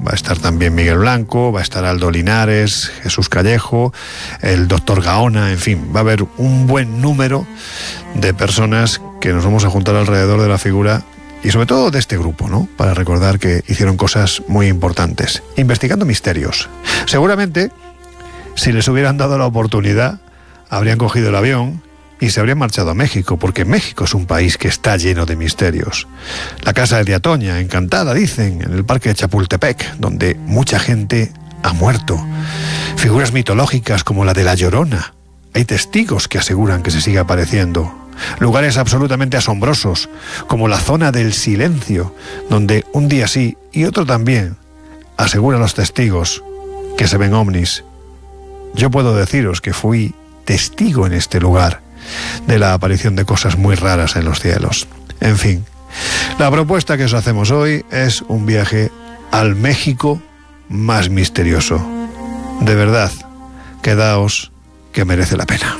va a estar también Miguel Blanco, va a estar Aldo Linares, Jesús Callejo, el doctor Gaona, en fin, va a haber un buen número de personas que nos vamos a juntar alrededor de la figura y sobre todo de este grupo, ¿no? Para recordar que hicieron cosas muy importantes, investigando misterios. Seguramente, si les hubieran dado la oportunidad, habrían cogido el avión y se habrían marchado a México, porque México es un país que está lleno de misterios. La casa de Atoña, encantada, dicen, en el parque de Chapultepec, donde mucha gente ha muerto. Figuras mitológicas como la de La Llorona. Hay testigos que aseguran que se sigue apareciendo. Lugares absolutamente asombrosos, como la zona del silencio, donde un día sí y otro también aseguran los testigos que se ven ovnis. Yo puedo deciros que fui testigo en este lugar de la aparición de cosas muy raras en los cielos. En fin, la propuesta que os hacemos hoy es un viaje al México más misterioso. De verdad, quedaos, que merece la pena.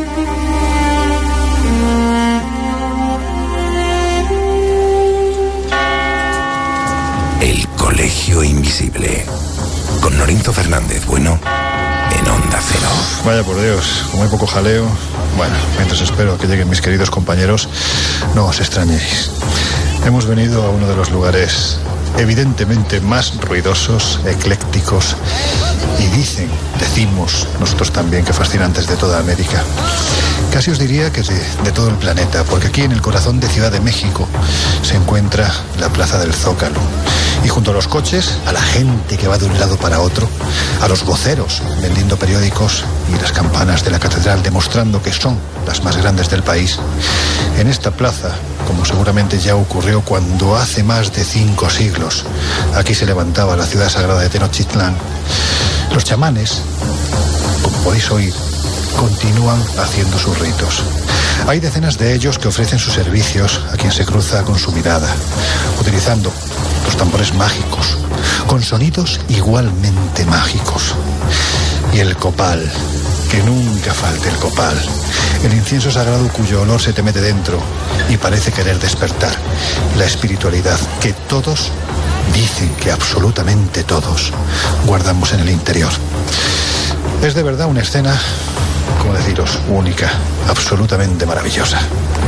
El Colegio Invisible, con Norinto Fernández Bueno, en Onda Cero. Vaya por Dios, como hay poco jaleo. Bueno, mientras espero a que lleguen mis queridos compañeros, no os extrañéis. Hemos venido a uno de los lugares evidentemente más ruidosos, eclécticos y decimos nosotros también que fascinantes de toda América. Casi os diría que de todo el planeta, porque aquí en el corazón de Ciudad de México se encuentra la Plaza del Zócalo. Y junto a los coches, a la gente que va de un lado para otro, a los voceros vendiendo periódicos y las campanas de la catedral demostrando que son las más grandes del país. En esta plaza, como seguramente ya ocurrió cuando hace más de 5 siglos, aquí se levantaba la ciudad sagrada de Tenochtitlán, los chamanes, como podéis oír, continúan haciendo sus ritos. Hay decenas de ellos que ofrecen sus servicios a quien se cruza con su mirada, utilizando los tambores mágicos, con sonidos igualmente mágicos. Y el copal, que nunca falte el copal, el incienso sagrado cuyo olor se te mete dentro y parece querer despertar la espiritualidad que todos, dicen que absolutamente todos, guardamos en el interior. Es de verdad una escena, como deciros, única, absolutamente maravillosa.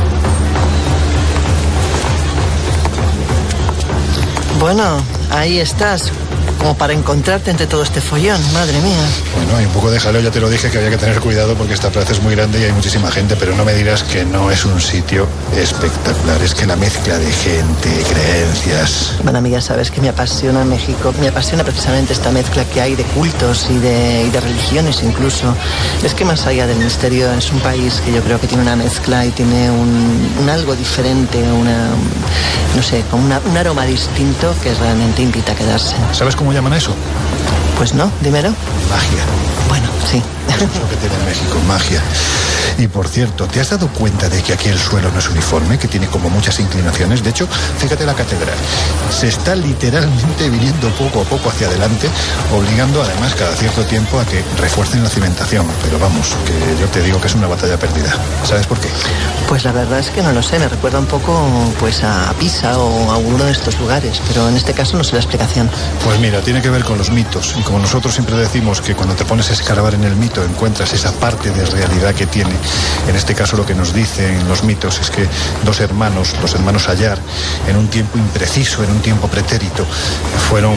Bueno, ahí estás, como para encontrarte entre todo este follón, madre mía. Bueno, hay un poco de jaleo, ya te lo dije que había que tener cuidado porque esta plaza es muy grande y hay muchísima gente, pero no me dirás que no es un sitio espectacular. Es que la mezcla de gente, creencias... Bueno, amiga, sabes que me apasiona México, me apasiona precisamente esta mezcla que hay de cultos y de religiones incluso. Es que más allá del misterio es un país que yo creo que tiene una mezcla y tiene un algo diferente, no sé, como un aroma distinto que realmente invita a quedarse. ¿Sabes cómo llaman eso? Pues no, dímelo. Magia. Bueno, sí. Eso es lo que tiene México, magia. Y por cierto, ¿te has dado cuenta de que aquí el suelo no es uniforme, que tiene como muchas inclinaciones? De hecho, fíjate la catedral. Se está literalmente viniendo poco a poco hacia adelante, obligando además cada cierto tiempo a que refuercen la cimentación. Pero vamos, que yo te digo que es una batalla perdida. ¿Sabes por qué? Pues la verdad es que no lo sé, me recuerda un poco pues a Pisa o a uno de estos lugares, pero en este caso no sé la explicación. Pues mira, tiene que ver con los mitos. Y como nosotros siempre decimos que cuando te pones a escarbar en el mito encuentras esa parte de realidad que tiene. En este caso lo que nos dicen los mitos es que los hermanos Ayar, en un tiempo impreciso, en un tiempo pretérito, fueron,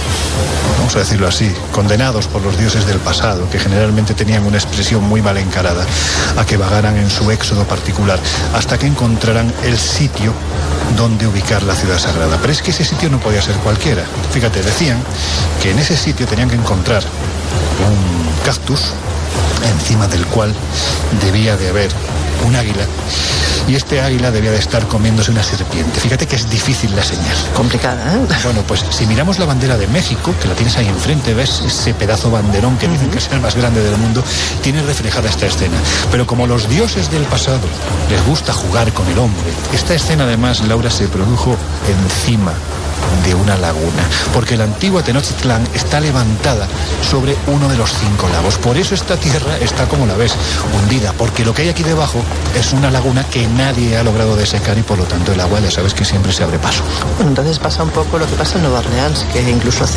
vamos a decirlo así, condenados por los dioses del pasado, que generalmente tenían una expresión muy mal encarada, a que vagaran en su éxodo particular, hasta que encontraran el sitio donde ubicar la ciudad sagrada. Pero es que ese sitio no podía ser cualquiera. Fíjate, decían que en ese sitio tenían que encontrar un cactus encima del cual debía de haber un águila, y este águila debía de estar comiéndose una serpiente. Fíjate que es difícil la señal. Complicada, ¿eh? Bueno, pues si miramos la bandera de México, que la tienes ahí enfrente, ves ese pedazo banderón que dicen que es el más grande del mundo, tiene reflejada esta escena. Pero como los dioses del pasado les gusta jugar con el hombre, esta escena además, Laura, se produjo encima de una laguna, porque la antigua Tenochtitlán está levantada sobre uno de los 5 lagos. Por eso esta tierra está como la ves, hundida, porque lo que hay aquí debajo es una laguna que nadie ha logrado desecar y por lo tanto el agua ya sabes que siempre se abre paso. Entonces pasa un poco lo que pasa en Nueva Orleans, que incluso hace